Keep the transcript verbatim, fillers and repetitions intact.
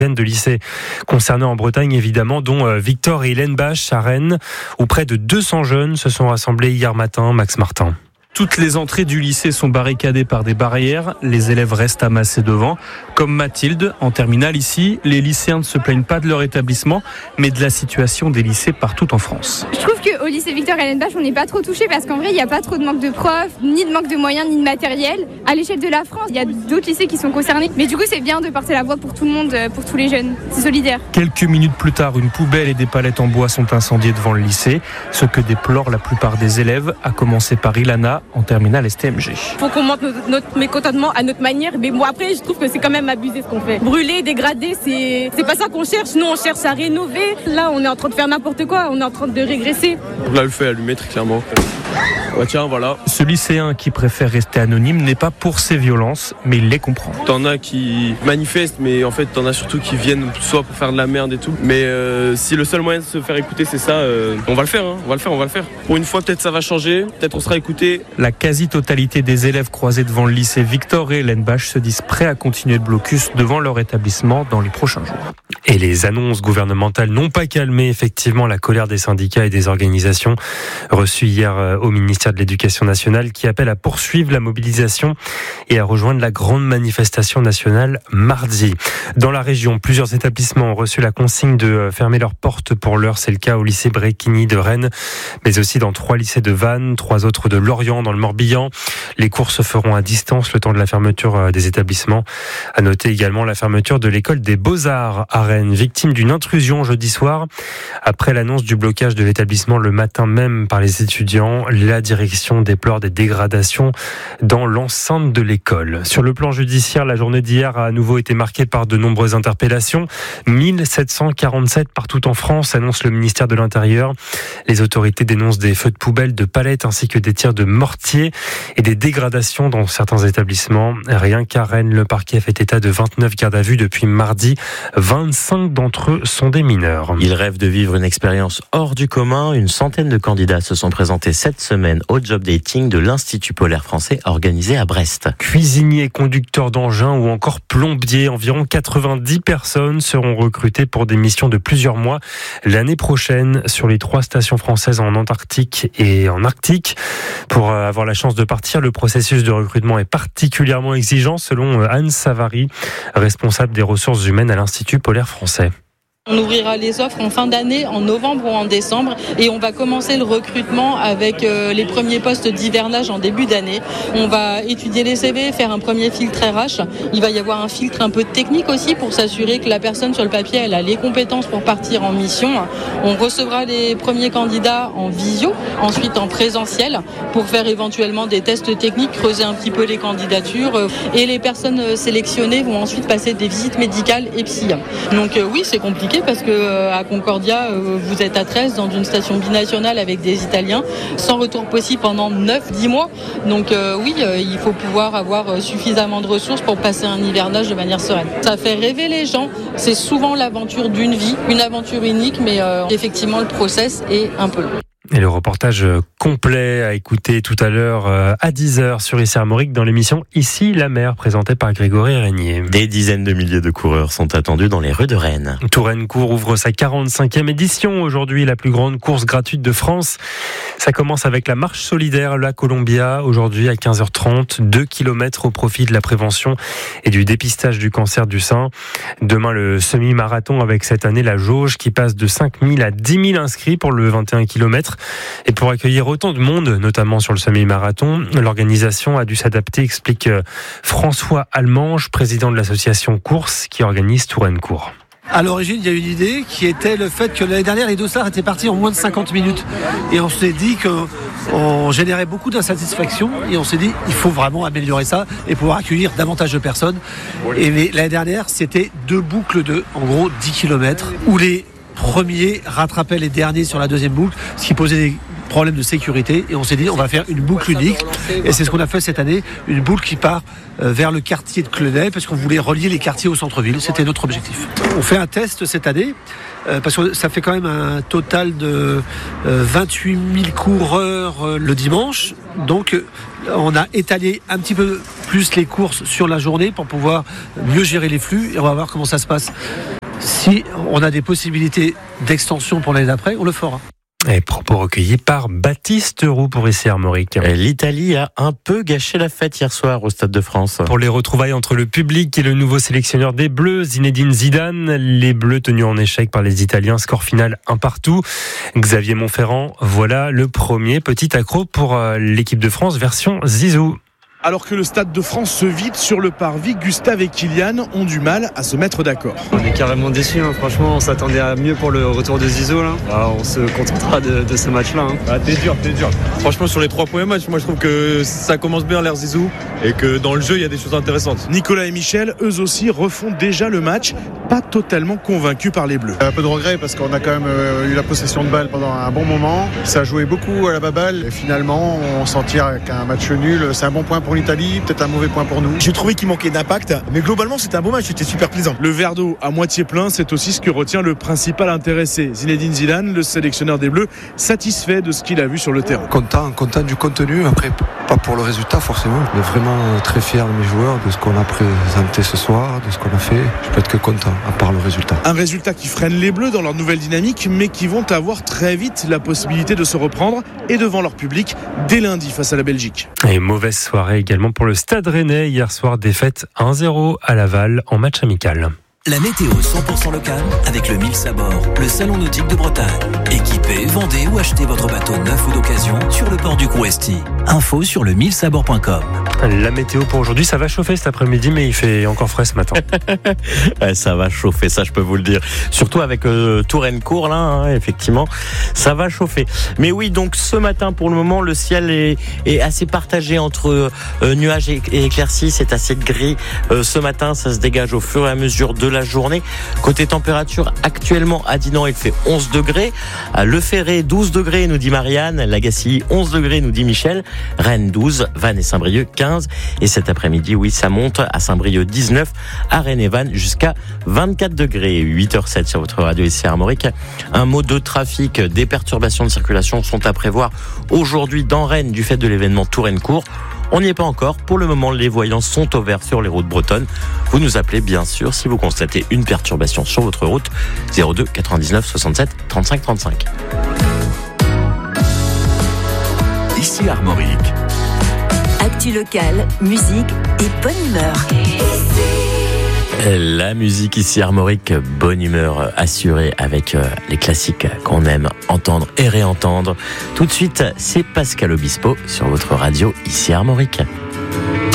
de lycées concernés en Bretagne évidemment, dont Victor et Hélène Bache à Rennes, où près de deux cents jeunes se sont rassemblés hier matin. Max Martin. Toutes les entrées du lycée sont barricadées par des barrières. Les élèves restent amassés devant. Comme Mathilde, en terminale ici, les lycéens ne se plaignent pas de leur établissement, mais de la situation des lycées partout en France. Je trouve qu'au lycée Victor et Hélène Bache, on n'est pas trop touchés parce qu'en vrai, il n'y a pas trop de manque de profs, ni de manque de moyens, ni de matériel. À l'échelle de la France, il y a d'autres lycées qui sont concernés. Mais du coup, c'est bien de porter la voix pour tout le monde, pour tous les jeunes. C'est solidaire. Quelques minutes plus tard, une poubelle et des palettes en bois sont incendiées devant le lycée. Ce que déplore la plupart des élèves, à commencer par Ilana, en terminale S T M G. Il faut qu'on montre notre, notre mécontentement à notre manière, mais bon après je trouve que c'est quand même abusé ce qu'on fait. Brûler, dégrader, c'est, c'est pas ça qu'on cherche, nous on cherche à rénover. Là on est en train de faire n'importe quoi, on est en train de régresser. Là le feu est allumé très clairement. Ouais, tiens, voilà. Ce lycéen qui préfère rester anonyme n'est pas pour ces violences, mais il les comprend. T'en as qui manifestent, mais en fait t'en as surtout qui viennent soit pour faire de la merde et tout. Mais euh, si le seul moyen de se faire écouter c'est ça, euh, on va le faire, hein. on va le faire, on va le faire. Pour une fois peut-être ça va changer, peut-être on sera écouté. La quasi-totalité des élèves croisés devant le lycée Victor et Hélène Bache se disent prêts à continuer le blocus devant leur établissement dans les prochains jours. Et les annonces gouvernementales n'ont pas calmé effectivement la colère des syndicats et des organisations reçues hier au ministère de l'Éducation nationale qui appelle à poursuivre la mobilisation et à rejoindre la grande manifestation nationale mardi. Dans la région, plusieurs établissements ont reçu la consigne de fermer leurs portes pour l'heure. C'est le cas au lycée Bréquigny de Rennes, mais aussi dans trois lycées de Vannes, trois autres de Lorient dans le Morbihan. Les cours se feront à distance le temps de la fermeture des établissements. À noter également la fermeture de l'école des Beaux-Arts à Rennes, victime d'une intrusion jeudi soir. Après l'annonce du blocage de l'établissement le matin même par les étudiants, la direction déplore des dégradations dans l'enceinte de l'école. Sur le plan judiciaire, la journée d'hier a à nouveau été marquée par de nombreuses interpellations. mille sept cent quarante-sept partout en France, annonce le ministère de l'Intérieur. Les autorités dénoncent des feux de poubelle, de palettes ainsi que des tirs de mortier et des dégradations dans certains établissements. Rien qu'à Rennes, le parquet a fait état de vingt-neuf gardes à vue depuis mardi. vingt-cinq d'entre eux sont des mineurs. Ils rêvent de vivre une expérience hors du commun. Une centaine de candidats se sont présentés cette semaine au job dating de l'Institut polaire français organisé à Brest. Cuisiniers, conducteurs d'engins ou encore plombiers, environ quatre-vingt-dix personnes seront recrutées pour des missions de plusieurs mois l'année prochaine sur les trois stations françaises en Antarctique et en Arctique. Pour avoir la chance de partir, le processus de recrutement est particulièrement exigeant selon Anne Savary, responsable des ressources humaines à l'Institut polaire français. On ouvrira les offres en fin d'année, en novembre ou en décembre, et on va commencer le recrutement avec euh, les premiers postes d'hivernage en début d'année. On va étudier les C V, faire un premier filtre R H. Il va y avoir un filtre un peu technique aussi pour s'assurer que la personne sur le papier elle a les compétences pour partir en mission. On recevra les premiers candidats en visio, ensuite en présentiel, pour faire éventuellement des tests techniques, creuser un petit peu les candidatures. Et les personnes sélectionnées vont ensuite passer des visites médicales et psy. Donc euh, oui, c'est compliqué. Parce que euh, à Concordia, euh, vous êtes à treize dans une station binationale avec des Italiens, sans retour possible pendant neuf dix mois. Donc euh, oui, euh, il faut pouvoir avoir euh, suffisamment de ressources pour passer un hivernage de manière sereine. Ça fait rêver les gens. C'est souvent l'aventure d'une vie, une aventure unique, mais euh, effectivement le process est un peu long. Et le reportage complet à écouter tout à l'heure à dix heures sur Ici Armorique dans l'émission Ici la mer présentée par Grégory Régnier. Des dizaines de milliers de coureurs sont attendus dans les rues de Rennes. Touraine-Court ouvre sa quarante-cinquième édition. Aujourd'hui, la plus grande course gratuite de France. Ça commence avec la marche solidaire La Columbia. Aujourd'hui à quinze heures trente, deux kilomètres au profit de la prévention et du dépistage du cancer du sein. Demain, le semi-marathon avec cette année la jauge qui passe de cinq mille à dix mille inscrits pour le vingt et un kilomètres. Et pour accueillir autant de monde, notamment sur le semi-marathon, l'organisation a dû s'adapter, explique François Almange, président de l'association Course qui organise Touraine-Court. À l'origine, il y a une idée qui était le fait que l'année dernière, les dossards étaient partis en moins de cinquante minutes. Et on s'est dit qu'on générait beaucoup d'insatisfaction. Et on s'est dit, il faut vraiment améliorer ça et pouvoir accueillir davantage de personnes. Et l'année dernière, c'était deux boucles de, en gros, dix kilomètres, où les premiers rattrapaient les derniers sur la deuxième boucle, ce qui posait des problème de sécurité et on s'est dit on va faire une boucle unique et c'est ce qu'on a fait cette année, une boucle qui part vers le quartier de Clenay parce qu'on voulait relier les quartiers au centre-ville, c'était notre objectif. On fait un test cette année parce que ça fait quand même un total de vingt-huit mille coureurs le dimanche, donc on a étalé un petit peu plus les courses sur la journée pour pouvoir mieux gérer les flux et on va voir comment ça se passe. Si on a des possibilités d'extension pour l'année d'après, on le fera. Et propos recueillis par Baptiste Roux pour I C Armorique. L'Italie a un peu gâché la fête hier soir au Stade de France. Pour les retrouvailles entre le public et le nouveau sélectionneur des Bleus, Zinedine Zidane, les Bleus tenus en échec par les Italiens, score final un partout. Xavier Monferrand, voilà le premier petit accro pour l'équipe de France version Zizou. Alors que le Stade de France se vide sur le parvis, Gustave et Kylian ont du mal à se mettre d'accord. On est carrément déçus, hein. Franchement on s'attendait à mieux pour le retour de Zizou là. Alors, on se contentera de, de ce match-là. Hein. Ah, t'es dur, t'es dur. Franchement sur les trois premiers matchs, moi je trouve que ça commence bien l'ère Zizou et que dans le jeu il y a des choses intéressantes. Nicolas et Michel, eux aussi, refont déjà le match, pas totalement convaincus par les Bleus. Un peu de regret parce qu'on a quand même eu la possession de balle pendant un bon moment. Ça a joué beaucoup à la baballe et finalement on s'en tire avec un match nul. C'est un bon point pour l'Italie, peut-être un mauvais point pour nous. J'ai trouvé qu'il manquait d'impact, mais globalement c'était un beau match, c'était super plaisant. Le verre d'eau à moitié plein, c'est aussi ce que retient le principal intéressé. Zinedine Zidane, le sélectionneur des Bleus, satisfait de ce qu'il a vu sur le terrain. Content, content du contenu, après pas pour le résultat forcément, mais vraiment très fier de mes joueurs, de ce qu'on a présenté ce soir, de ce qu'on a fait. Je peux être que content, à part le résultat. Un résultat qui freine les Bleus dans leur nouvelle dynamique, mais qui vont avoir très vite la possibilité de se reprendre et devant leur public dès lundi face à la Belgique. Et mauvaise soirée également pour le Stade Rennais. Hier soir, défaite un zéro à Laval en match amical. La météo cent pour cent locale avec le Mille Sabord, le salon nautique de Bretagne. Équipez, vendez ou achetez votre bateau neuf ou d'occasion sur le port du Grouesti. Info sur le mille sabord point com. La météo pour aujourd'hui, ça va chauffer cet après-midi, mais il fait encore frais ce matin. Ouais, ça va chauffer, ça je peux vous le dire. Surtout avec euh, Touraine-Court, là, hein, effectivement, ça va chauffer. Mais oui, donc ce matin, pour le moment, le ciel est, est assez partagé entre euh, nuages et, et éclaircies. C'est assez gris. Euh, ce matin, ça se dégage au fur et à mesure de la journée. Côté température, actuellement à Dinan, il fait onze degrés. À Le Ferré, douze degrés, nous dit Marianne. Lagacilly, onze degrés, nous dit Michel. Rennes, douze. Vannes et Saint-Brieuc, quinze. Et cet après-midi, oui, ça monte à Saint-Brieuc, dix-neuf. À Rennes et Vannes, jusqu'à vingt-quatre degrés. huit heures sept sur votre radio ici à Armorique. Un mot de trafic. Des perturbations de circulation sont à prévoir aujourd'hui dans Rennes du fait de l'événement Touraine-Court. On n'y est pas encore. Pour le moment, les voyants sont au vert sur les routes bretonnes. Vous nous appelez, bien sûr, si vous constatez une perturbation sur votre route. zéro deux quatre-vingt-dix-neuf soixante-sept trente-cinq trente-cinq. Ici Armorique. Actu locale, musique et bonne humeur. La musique ici Armorique, bonne humeur assurée avec les classiques qu'on aime entendre et réentendre. Tout de suite, c'est Pascal Obispo sur votre radio ici Armorique.